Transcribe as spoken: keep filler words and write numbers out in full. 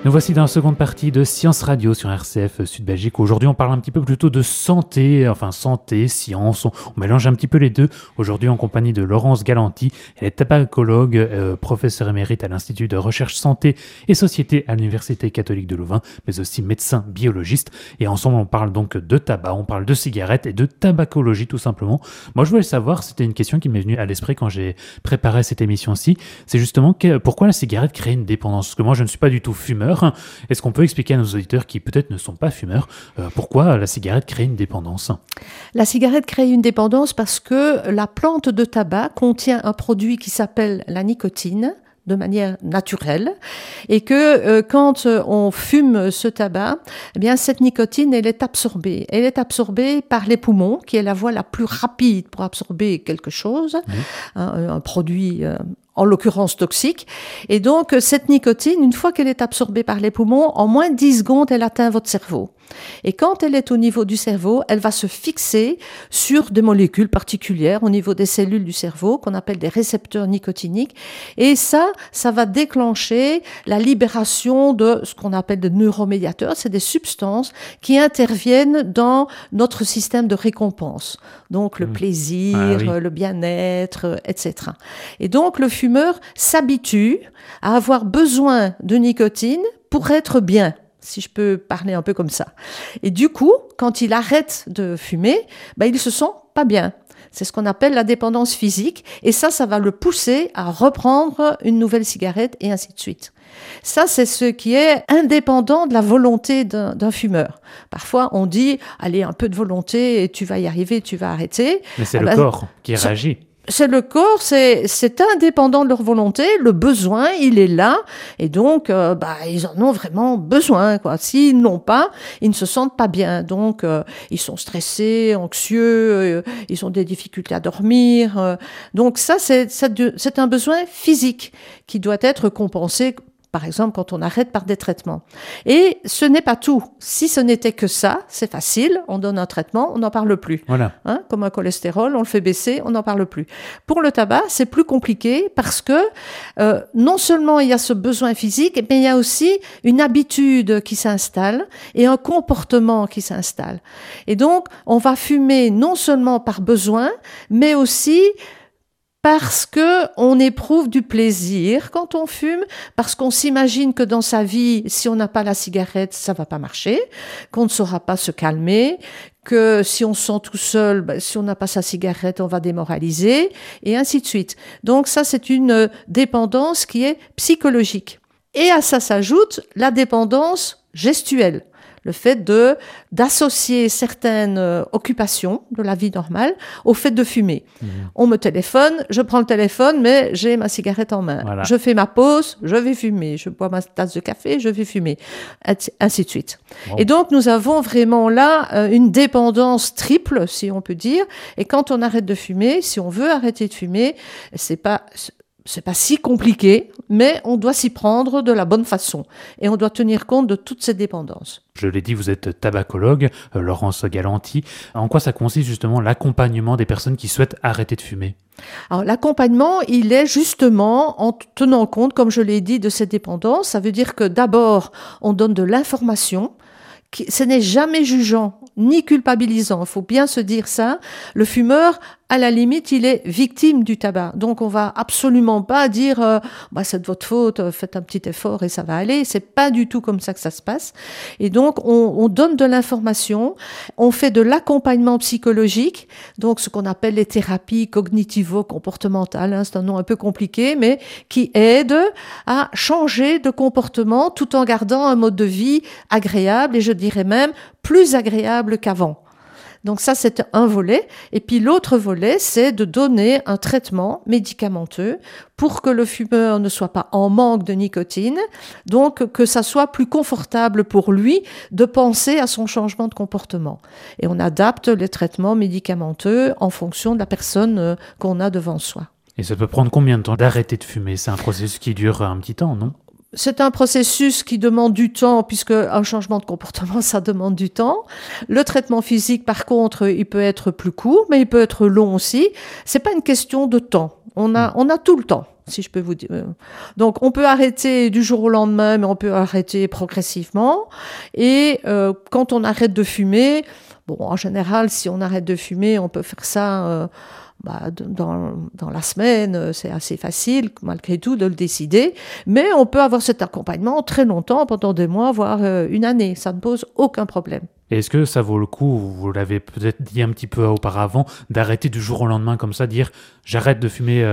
Nous voici dans la seconde partie de Science Radio sur R C F Sud Belgique. Aujourd'hui, on parle un petit peu plutôt de santé, enfin santé, science, on, on mélange un petit peu les deux. Aujourd'hui, en compagnie de Laurence Galanty, elle est tabacologue, euh, professeure émérite à l'Institut de recherche santé et société à l'Université catholique de Louvain, mais aussi médecin biologiste. Et ensemble, on parle donc de tabac, on parle de cigarettes et de tabacologie tout simplement. Moi, je voulais savoir, c'était une question qui m'est venue à l'esprit quand j'ai préparé cette émission-ci, c'est justement que, pourquoi la cigarette crée une dépendance? Parce que moi, je ne suis pas du tout fumeur. Est-ce qu'on peut expliquer à nos auditeurs qui peut-être ne sont pas fumeurs euh, pourquoi la cigarette crée une dépendance? La cigarette crée une dépendance parce que la plante de tabac contient un produit qui s'appelle la nicotine de manière naturelle et que euh, quand on fume ce tabac, eh bien cette nicotine elle est absorbée. Elle est absorbée par les poumons qui est la voie la plus rapide pour absorber quelque chose, mmh. un, un produit euh, en l'occurrence toxique. Et donc, cette nicotine, une fois qu'elle est absorbée par les poumons, en moins de dix secondes, elle atteint votre cerveau. Et quand elle est au niveau du cerveau, elle va se fixer sur des molécules particulières au niveau des cellules du cerveau qu'on appelle des récepteurs nicotiniques. Et ça, ça va déclencher la libération de ce qu'on appelle des neuromédiateurs. C'est des substances qui interviennent dans notre système de récompense. Donc, le mmh. plaisir, ah, oui. le bien-être, et cetera. Et donc, le fumeur s'habitue à avoir besoin de nicotine pour être bien, si je peux parler un peu comme ça. Et du coup, quand il arrête de fumer, ben, il se sent pas bien. C'est ce qu'on appelle la dépendance physique. Et ça, ça va le pousser à reprendre une nouvelle cigarette et ainsi de suite. Ça, c'est ce qui est indépendant de la volonté d'un, d'un fumeur. Parfois, on dit, allez, un peu de volonté et tu vas y arriver, tu vas arrêter. Mais c'est ah le ben, corps qui réagit. C'est le corps, c'est, c'est indépendant de leur volonté. Le besoin, il est là. Et donc, euh, bah, ils en ont vraiment besoin, quoi. S'ils n'ont pas, ils ne se sentent pas bien. Donc, euh, ils sont stressés, anxieux, euh, ils ont des difficultés à dormir. Euh, donc, ça, c'est, c'est, c'est un besoin physique qui doit être compensé. Par exemple, quand on arrête par des traitements. Et ce n'est pas tout. Si ce n'était que ça, c'est facile, on donne un traitement, on n'en parle plus. Voilà. Hein, comme un cholestérol, on le fait baisser, on n'en parle plus. Pour le tabac, c'est plus compliqué parce que euh, non seulement il y a ce besoin physique, mais il y a aussi une habitude qui s'installe et un comportement qui s'installe. Et donc, on va fumer non seulement par besoin, mais aussi parce que on éprouve du plaisir quand on fume, parce qu'on s'imagine que dans sa vie, si on n'a pas la cigarette, ça va pas marcher, qu'on ne saura pas se calmer, que si on se sent tout seul, ben, si on n'a pas sa cigarette, on va démoraliser, et ainsi de suite. Donc ça, c'est une dépendance qui est psychologique. Et à ça s'ajoute la dépendance gestuelle. Le fait de d'associer certaines euh, occupations de la vie normale au fait de fumer. Mmh. On me téléphone, je prends le téléphone, mais j'ai ma cigarette en main. Voilà. Je fais ma pause, je vais fumer. Je bois ma tasse de café, je vais fumer. Ainsi de suite. Wow. Et donc, nous avons vraiment là euh, une dépendance triple, si on peut dire. Et quand on arrête de fumer, si on veut arrêter de fumer, c'est pas... C'est pas si compliqué, mais on doit s'y prendre de la bonne façon. Et on doit tenir compte de toutes ces dépendances. Je l'ai dit, vous êtes tabacologue, euh, Laurence Galanty. En quoi ça consiste justement l'accompagnement des personnes qui souhaitent arrêter de fumer? Alors l'accompagnement, il est justement en tenant compte, comme je l'ai dit, de ces dépendances. Ça veut dire que d'abord, on donne de l'information. Ce n'est jamais jugeant ni culpabilisant. Il faut bien se dire ça. Le fumeur, à la limite, il est victime du tabac. Donc, on va absolument pas dire euh, bah, c'est de votre faute, faites un petit effort et ça va aller. C'est pas du tout comme ça que ça se passe. Et donc, on, on donne de l'information, on fait de l'accompagnement psychologique, donc ce qu'on appelle les thérapies cognitivo-comportementales. Hein, c'est un nom un peu compliqué, mais qui aide à changer de comportement tout en gardant un mode de vie agréable et je dirais même plus agréable qu'avant. Donc ça, c'est un volet. Et puis l'autre volet, c'est de donner un traitement médicamenteux pour que le fumeur ne soit pas en manque de nicotine, donc que ça soit plus confortable pour lui de penser à son changement de comportement. Et on adapte les traitements médicamenteux en fonction de la personne qu'on a devant soi. Et ça peut prendre combien de temps d'arrêter de fumer? C'est un processus qui dure un petit temps, non? C'est un processus qui demande du temps, puisque un changement de comportement, ça demande du temps. Le traitement physique, par contre, il peut être plus court, mais il peut être long aussi. C'est pas une question de temps. On a, on a tout le temps. si je peux vous dire. Donc, on peut arrêter du jour au lendemain, mais on peut arrêter progressivement. Et euh, quand on arrête de fumer, bon, en général, si on arrête de fumer, on peut faire ça euh, bah, dans, dans la semaine. C'est assez facile, malgré tout, de le décider. Mais on peut avoir cet accompagnement très longtemps, pendant des mois, voire euh, une année. Ça ne pose aucun problème. Et est-ce que ça vaut le coup, vous l'avez peut-être dit un petit peu auparavant, d'arrêter du jour au lendemain comme ça, dire j'arrête de fumer